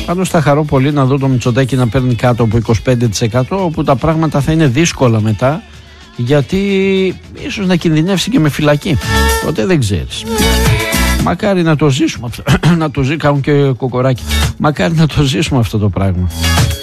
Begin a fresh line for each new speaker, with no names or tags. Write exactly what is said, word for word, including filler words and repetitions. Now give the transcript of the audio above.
Πάντως θα χαρώ πολύ να δω το Μητσοτάκη να παίρνει κάτω από είκοσι πέντε τοις εκατό, όπου τα πράγματα θα είναι δύσκολα μετά, γιατί ίσως να κινδυνεύσει και με φυλακή. Ποτέ δεν ξέρεις. Μακάρι να το ζήσουμε αυτό. Να το ζει, κάνουν και κοκοράκι. Μακάρι να το ζήσουμε αυτό το πράγμα.